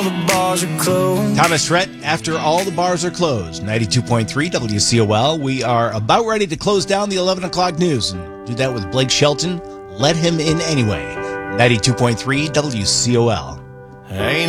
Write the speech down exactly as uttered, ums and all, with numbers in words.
the bars are closed. Thomas Rhett, After All the Bars Are Closed. ninety-two point three W C O L. We are about ready to close down the eleven o'clock news and do that with Blake Shelton. Let him in anyway. ninety-two point three W C O L. Ain't